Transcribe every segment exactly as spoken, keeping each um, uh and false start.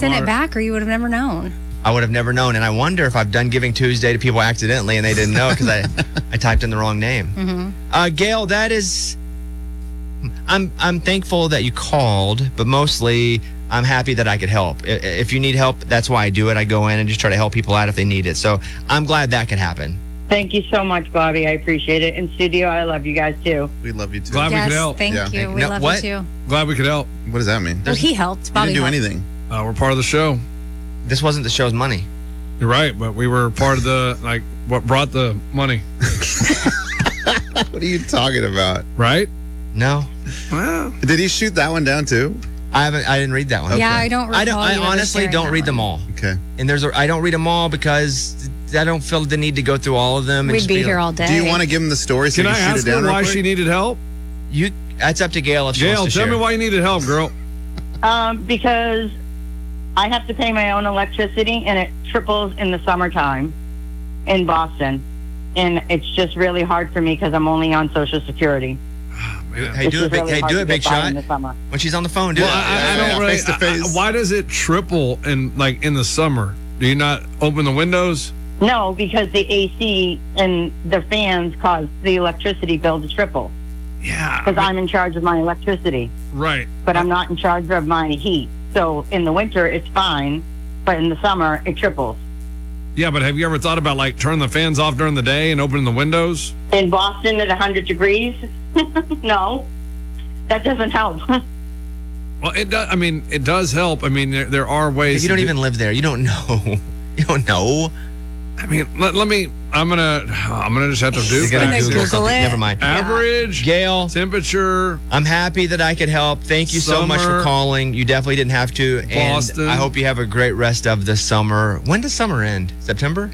sent it back or you would have never known. I would have never known. And I wonder if I've done Giving Tuesday to people accidentally and they didn't know because I, I typed in the wrong name. Mm-hmm. Uh, Gail, that is, I'm I'm thankful that you called, but mostly I'm happy that I could help. I- If you need help, that's why I do it. I go in and just try to help people out if they need it. So I'm glad that could happen. Thank you so much, Bobby. I appreciate it. In studio, I love you guys too. We love you too. Glad we Yes, could help. thank Yeah. you. We No, love what? you too. Glad we could help. What does that mean? Well, he helped. You Bobby didn't do helped. anything. Uh, we're part of the show. This wasn't the show's money. You're right, but we were part of the, like, what brought the money, What are you talking about? right? No, Well, Did he shoot that one down too? I haven't. I didn't read that one. Yeah, I don't I don't. recall I you ever honestly sharing don't that read them one. all. Okay. And there's. A, I don't read them all because I don't feel the need to go through all of them. and We'd just be here like, all day. Do you want to give him the story so can you I can shoot ask it down her real why quick? she needed help? You. That's up to Gail if she Gail, wants to tell share. me why you needed help, girl. Um, because I have to pay my own electricity, and it triples in the summertime in Boston. And it's just really hard for me because I'm only on Social Security. Hey, It's do it, just big. really Hey, hard do to it, big get by shot. in the summer. When she's on the phone, do Well, it. I, I Yeah, don't yeah, really. face to face. I- I- why does it triple in like in the summer? Do you not open the windows? No, because the A C and the fans cause the electricity bill to triple. Yeah. Because I'm in charge of my electricity, Right. but I'm not in charge of my heat. So in the winter, it's fine, but in the summer, it triples. Yeah, but have you ever thought about like turning the fans off during the day and opening the windows? In Boston at one hundred degrees? No, that doesn't help. Well, it does. I mean, it does help. I mean, there, there are ways. You don't to do- even live there. You don't know. You don't know. I mean, let, let me. I'm gonna. I'm gonna just have to do. You're gonna gonna Google Google something. it. Never mind. Average Gail, temperature. I'm happy that I could help. Thank you so much for Summer. calling. You definitely didn't have to. And Boston. I hope you have a great rest of the summer. When does summer end? September?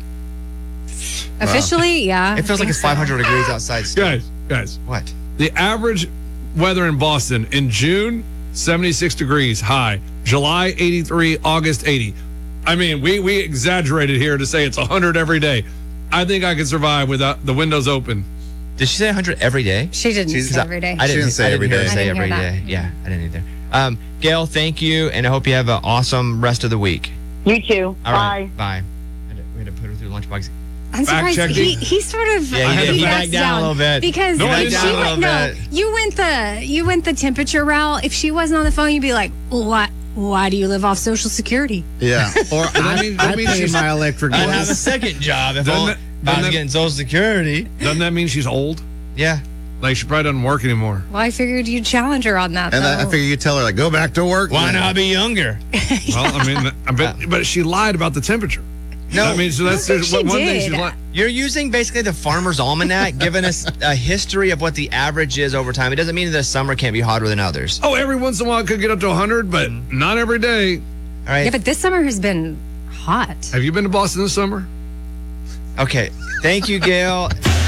Officially, yeah. It feels like it's five hundred degrees outside still. Guys, guys. What? The average weather in Boston in June, seventy-six degrees high. July, eighty-three. August, eighty. I mean, we we exaggerated here to say it's one hundred every day. I think I could survive without the windows open. Did she say one hundred every day? She didn't She's- say every day. I didn't, didn't say I didn't every hear her day. I say didn't hear every that. day. Yeah, I didn't either. Um, Gail, thank you, and I hope you have an awesome rest of the week. You too. All right, Bye. bye. I had to- We had to put her through lunchbox. I'm surprised Fact he, checking. he sort of Yeah, he did. He backs backed down a little bit. because No, he if didn't. she Down a went, little no, bit. you went the you went the temperature route. If she wasn't on the phone, you'd be like, "What? Why do you live off Social Security?" Yeah. Or That I, means- I that means pay she's- my electric I'd have a bill. second job if, Doesn't only, that- if I doesn't was that- getting Social Security. Doesn't that mean she's old? Yeah. Like she probably doesn't work anymore. Well, I figured you'd challenge her on that. And I, I though. figure you tell her, like, go back to work. Why not be younger? Well, I mean, I bet, but she lied about the temperature. No. I mean, so that's I don't there's think one she thing did. she's like. You're using basically the Farmer's Almanac, giving us a history of what the average is over time. It doesn't mean that the summer can't be hotter than others. Oh, every once in a while it could get up to one hundred, but not every day. All right. Yeah, but this summer has been hot. Have you been to Boston this summer? Okay. Thank you, Gail.